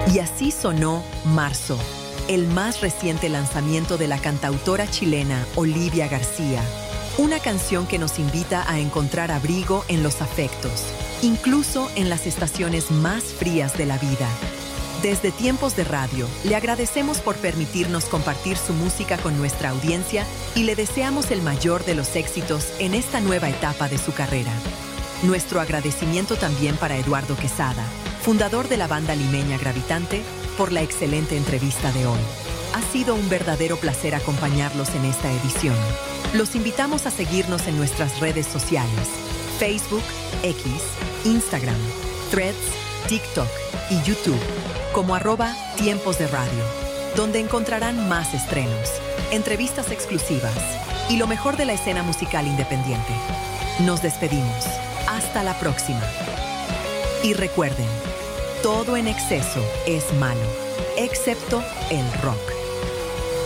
Y así sonó Marzo, el más reciente lanzamiento de la cantautora chilena Olivia García. Una canción que nos invita a encontrar abrigo en los afectos, incluso en las estaciones más frías de la vida. Desde Tiempos de Radio, le agradecemos por permitirnos compartir su música con nuestra audiencia y le deseamos el mayor de los éxitos en esta nueva etapa de su carrera. Nuestro agradecimiento también para Eduardo Quesada, fundador de la banda limeña Gravitante, por la excelente entrevista de hoy. Ha sido un verdadero placer acompañarlos en esta edición. Los invitamos a seguirnos en nuestras redes sociales: Facebook, X, Instagram, Threads, TikTok y YouTube, como @Tiempos de Radio, donde encontrarán más estrenos, entrevistas exclusivas y lo mejor de la escena musical independiente. Nos despedimos. Hasta la próxima. Y recuerden, todo en exceso es malo, excepto el rock.